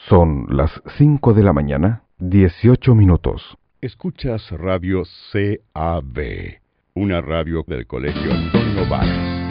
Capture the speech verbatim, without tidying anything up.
Son las cinco de la mañana, dieciocho minutos. Escuchas Radio C A B, una radio del Colegio Antonio Varas.